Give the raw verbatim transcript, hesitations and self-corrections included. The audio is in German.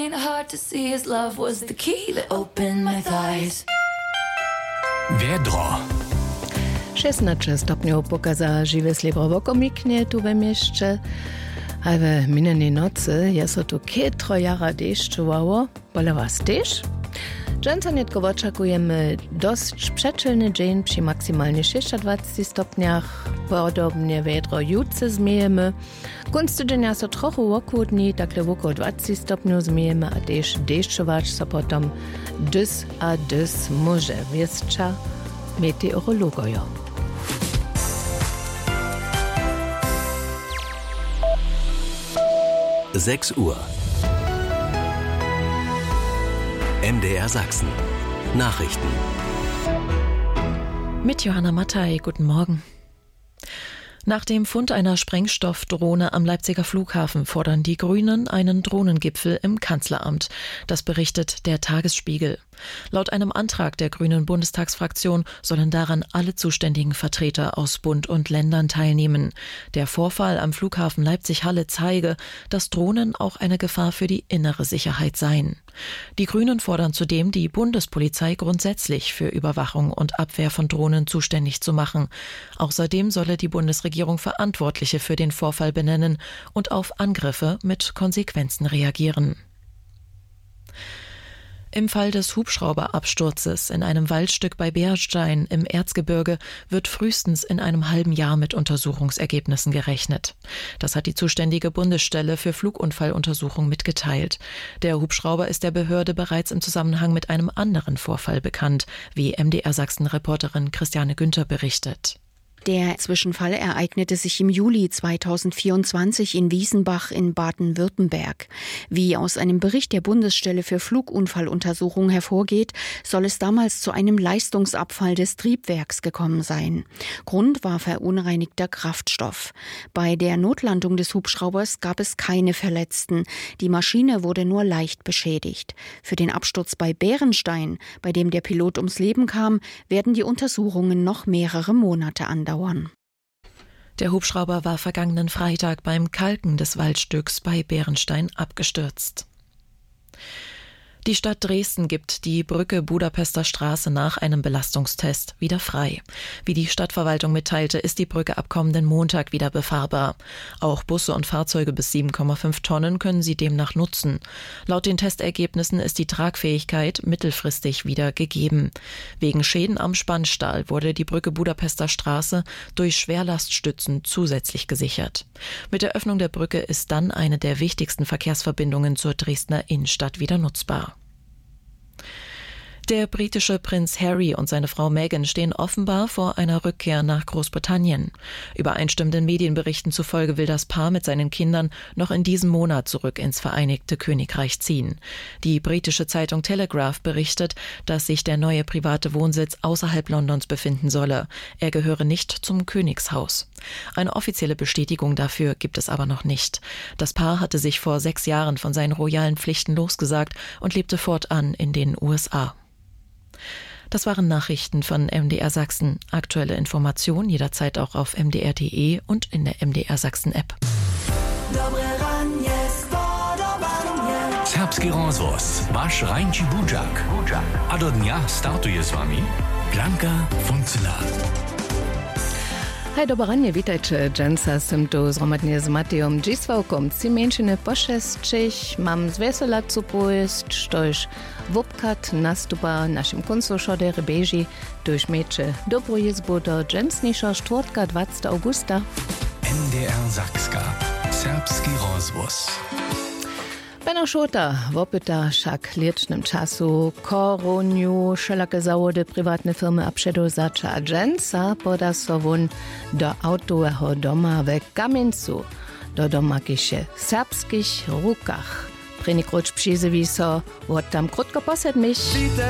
Hard to see his love was the key that opened my thighs. Vedro. šestnaście stopňov pokazała živé slibro v okomikne tu ve mieście. A v minulej noci je so tu kietro jara deščovało. Bolo vás też? Dżęca netko oczekujemy dość przeczylny dzień przy maksymalnie dwadzieścia sześć stopniach. Podobnie vedro jutce zmiejemy. Kunst dnia so trochu okudni, takle około dwadzieścia stopniów zmiejemy, a też deszczować so potom dys a dys może. Wieszcza meteorologojo. sechs Uhr. M D R Sachsen. Nachrichten. Mit Johanna Mattei, guten Morgen. Nach dem Fund einer Sprengstoffdrohne am Leipziger Flughafen fordern die Grünen einen Drohnengipfel im Kanzleramt. Das berichtet der Tagesspiegel. Laut einem Antrag der Grünen Bundestagsfraktion sollen daran alle zuständigen Vertreter aus Bund und Ländern teilnehmen. Der Vorfall am Flughafen Leipzig-Halle zeige, dass Drohnen auch eine Gefahr für die innere Sicherheit seien. Die Grünen fordern zudem, die Bundespolizei grundsätzlich für Überwachung und Abwehr von Drohnen zuständig zu machen. Außerdem solle die Bundesregierung Verantwortliche für den Vorfall benennen und auf Angriffe mit Konsequenzen reagieren. Im Fall des Hubschrauberabsturzes in einem Waldstück bei Bernstein im Erzgebirge wird frühestens in einem halben Jahr mit Untersuchungsergebnissen gerechnet. Das hat die zuständige Bundesstelle für Flugunfalluntersuchung mitgeteilt. Der Hubschrauber ist der Behörde bereits im Zusammenhang mit einem anderen Vorfall bekannt, wie M D R Sachsen-Reporterin Christiane Günther berichtet. Der Zwischenfall ereignete sich im Juli zweitausendvierundzwanzig in Wiesenbach in Baden-Württemberg. Wie aus einem Bericht der Bundesstelle für Flugunfalluntersuchung hervorgeht, soll es damals zu einem Leistungsabfall des Triebwerks gekommen sein. Grund war verunreinigter Kraftstoff. Bei der Notlandung des Hubschraubers gab es keine Verletzten. Die Maschine wurde nur leicht beschädigt. Für den Absturz bei Bärenstein, bei dem der Pilot ums Leben kam, werden die Untersuchungen noch mehrere Monate andauern. Der Hubschrauber war vergangenen Freitag beim Kalken des Waldstücks bei Bärenstein abgestürzt. Die Stadt Dresden gibt die Brücke Budapester Straße nach einem Belastungstest wieder frei. Wie die Stadtverwaltung mitteilte, ist die Brücke ab kommenden Montag wieder befahrbar. Auch Busse und Fahrzeuge bis sieben Komma fünf Tonnen können sie demnach nutzen. Laut den Testergebnissen ist die Tragfähigkeit mittelfristig wieder gegeben. Wegen Schäden am Spannstahl wurde die Brücke Budapester Straße durch Schwerlaststützen zusätzlich gesichert. Mit der Öffnung der Brücke ist dann eine der wichtigsten Verkehrsverbindungen zur Dresdner Innenstadt wieder nutzbar. Der britische Prinz Harry und seine Frau Meghan stehen offenbar vor einer Rückkehr nach Großbritannien. Übereinstimmenden Medienberichten zufolge will das Paar mit seinen Kindern noch in diesem Monat zurück ins Vereinigte Königreich ziehen. Die britische Zeitung Telegraph berichtet, dass sich der neue private Wohnsitz außerhalb Londons befinden solle. Er gehöre nicht zum Königshaus. Eine offizielle Bestätigung dafür gibt es aber noch nicht. Das Paar hatte sich vor sechs Jahren von seinen royalen Pflichten losgesagt und lebte fortan in den U S A. Das waren Nachrichten von M D R Sachsen. Aktuelle Informationen jederzeit auch auf m d r punkt d e und in der M D R Sachsen App. Serbski rozvoz, vaš Rajnči Budžak. A do dnia startuje s vami Blanka Funcela. Hej, dobranie, witajcie. Dżęca sem tu zromadnie z Matejom Dzisławkom. Ci mężczyny poszestrzeć, mam zwesela co pojeść, sztoś wopkat nastupa naszym koncu der beži, durch mecze dobro jezbo do dżęsniejsza czwartka dwudziestego augusta. M D R Sakska. Serbski rozvoz. Benno Schota, wopyta však liečnym času koroniu všelaké závody privátne firmy abšedozača a dženca poda so von do autového doma ve Kamencu, do doma kiše serbských rukách. Prenik roč přizeví so, od tam krutko posedmiš.